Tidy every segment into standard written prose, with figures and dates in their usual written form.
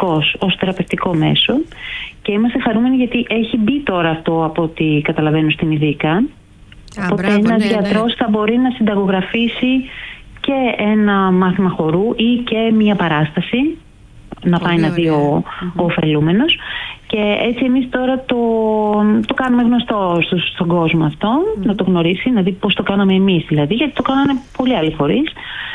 γενικώς ως θεραπευτικό μέσο, και είμαστε χαρούμενοι γιατί έχει μπει τώρα αυτό, από ό,τι καταλαβαίνω, στην ΙΔΙΚΑ. Οπότε ένας γιατρός θα μπορεί να συνταγογραφήσει και ένα μάθημα χορού ή και μία παράσταση, να πάει να δει ο ωφελούμενος. Και έτσι εμείς τώρα το κάνουμε γνωστό στον κόσμο αυτό, να το γνωρίσει, να δει πώς το κάναμε εμείς δηλαδή, γιατί το κάνανε πολλοί άλλοι φορείς.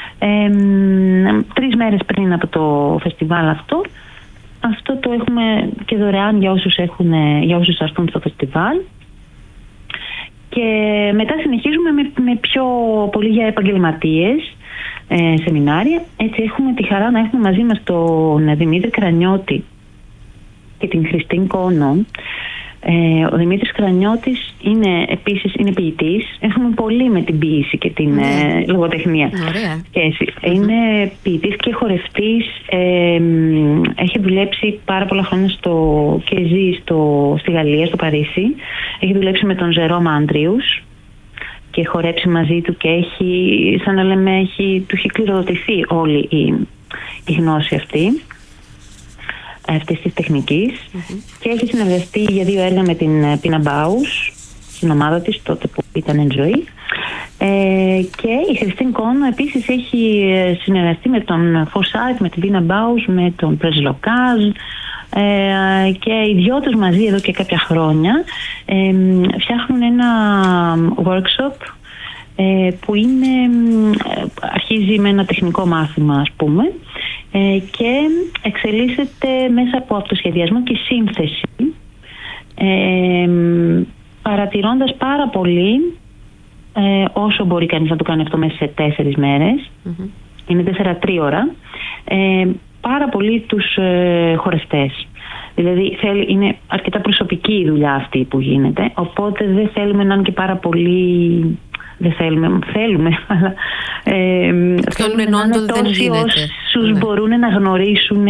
3 μέρες πριν από το φεστιβάλ αυτό το έχουμε και δωρεάν για όσους έρθουν στο φεστιβάλ. Και μετά συνεχίζουμε με πιο πολύ για επαγγελματίες σεμινάρια. Έτσι έχουμε τη χαρά να έχουμε μαζί μας τον Δημήτρη Κρανιώτη και την Χριστίν Κόνο. Ο Δημήτρης Κρανιώτης είναι ποιητής. Έχουμε πολύ με την ποίηση και την λογοτεχνία. Είναι ποιητής και χορευτής. Έχει δουλέψει πάρα πολλά χρόνια και ζει στη Γαλλία, στο Παρίσι. Έχει δουλέψει με τον Ζερόμ Άντριους και χορέψει μαζί του, και σαν να λέμε, του έχει κληροδοτηθεί όλη η γνώση αυτής της τεχνικής, και έχει συνεργαστεί για 2 έργα με την Πίνα Μπάους, στην ομάδα της τότε που ήταν εν ζωή. Και η Χριστίν Κόνο επίσης έχει συνεργαστεί με τον Φορσάιτ, με την Πίνα Μπάους, με τον Πρέζ Λοκάζ, και οι δυο τους μαζί εδώ και κάποια χρόνια φτιάχνουν ένα workshop που αρχίζει με ένα τεχνικό μάθημα, ας πούμε, και εξελίσσεται μέσα από αυτοσχεδιασμό και σύνθεση, παρατηρώντας πάρα πολύ, όσο μπορεί κανείς να το κάνει αυτό μέσα σε 4 μέρες, είναι 4 τρίωρα, πάρα πολύ τους χορευτές. Δηλαδή είναι αρκετά προσωπική η δουλειά αυτή που γίνεται, οπότε δεν θέλουμε να είναι και πάρα πολύ... Δεν θέλουμε, αλλά θέλουμε να είναι τόσοι όσους μπορούν να γνωρίσουν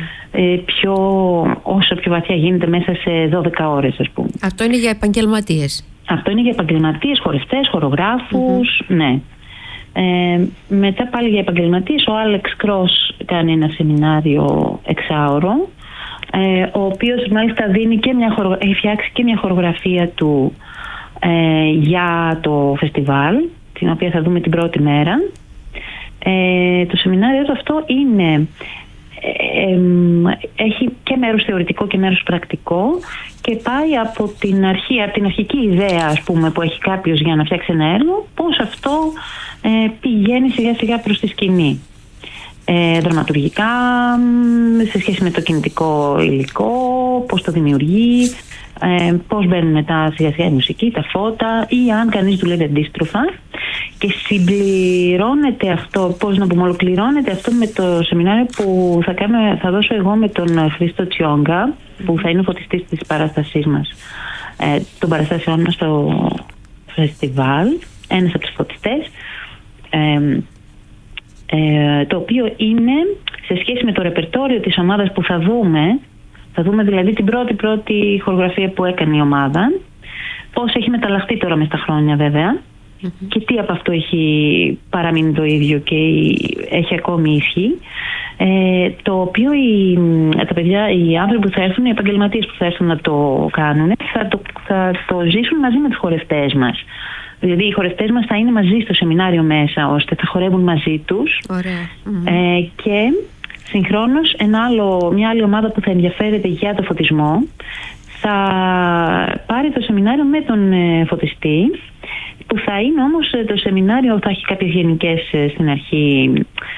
όσο πιο βαθιά γίνεται μέσα σε 12 ώρες, ας πούμε. Αυτό είναι για επαγγελματίες. Αυτό είναι για επαγγελματίες, χορευτές, χορογράφους, ναι. Μετά πάλι για επαγγελματίες, ο Άλεξ Κρός κάνει ένα σεμινάριο 6ωρο, ο οποίος μάλιστα έχει φτιάξει και μια χορογραφία του για το φεστιβάλ, την οποία θα δούμε την πρώτη μέρα. Το σεμινάριο αυτό έχει και μέρος θεωρητικό και μέρος πρακτικό, και πάει από την αρχική ιδέα, ας πούμε, που έχει κάποιος για να φτιάξει ένα έργο, πώς αυτό πηγαίνει σιγά σιγά προς τη σκηνή. Δραματουργικά, σε σχέση με το κινητικό υλικό, πώς το δημιουργεί, πώς μπαίνουν μετά σιγά σιγά η μουσική, τα φώτα, ή αν κανείς δουλεύει αντίστροφα. Και συμπληρώνεται αυτό, ολοκληρώνεται αυτό με το σεμινάριο που θα δώσω εγώ με τον Χρήστο Τσιόγκα, που θα είναι ο φωτιστής της παράστασής μας, των παραστάσεών μας στο φεστιβάλ, ένας από τους φωτιστές, το οποίο είναι σε σχέση με το ρεπερτόριο της ομάδας που θα δούμε δηλαδή την πρώτη χορογραφία που έκανε η ομάδα, πώς έχει μεταλλαχθεί τώρα μες τα χρόνια βέβαια, και τι από αυτό έχει παραμείνει το ίδιο και έχει ακόμη ισχύ, το οποίο τα παιδιά, οι άνθρωποι που θα έρθουν, οι επαγγελματίες που θα έρθουν να το κάνουν, θα το ζήσουν μαζί με τους χορευτές μας. Δηλαδή οι χορευτές μας θα είναι μαζί στο σεμινάριο μέσα, ώστε θα χορεύουν μαζί τους. Και συγχρόνως μια άλλη ομάδα που θα ενδιαφέρεται για το φωτισμό θα πάρει το σεμινάριο με τον φωτιστή, που θα είναι όμως το σεμινάριο, θα έχει κάποιες γενικές στην αρχή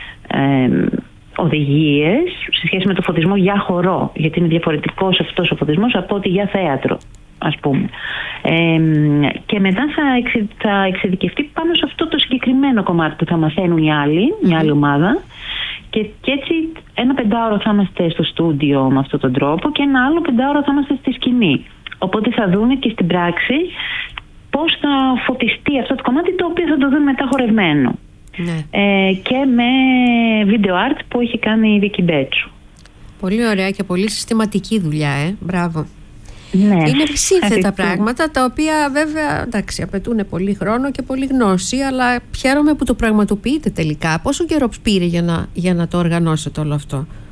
οδηγίες σε σχέση με το φωτισμό για χορό, γιατί είναι διαφορετικός αυτός ο φωτισμός από ότι για θέατρο, ας πούμε. Και μετά θα εξειδικευτεί πάνω σε αυτό το συγκεκριμένο κομμάτι που θα μαθαίνουν μια άλλη ομάδα, και έτσι ένα 5ωρο θα είμαστε στο στούντιο με αυτόν τον τρόπο και ένα άλλο 5ωρο θα είμαστε στη σκηνή. Οπότε θα δουν και στην πράξη πώς θα φωτιστεί αυτό το κομμάτι, το οποίο θα το δουν μετά χορευμένο. Και με video art που έχει η Βίκη Μπέτσου. Πολύ ωραία και πολύ συστηματική δουλειά, μπράβο. Ναι, είναι σύνθετα πράγματα, τα οποία βέβαια εντάξει, απαιτούν πολύ χρόνο και πολύ γνώση, αλλά χαίρομαι που το πραγματοποιείτε τελικά. Πόσο καιρό πήρε για να το οργανώσετε όλο αυτό?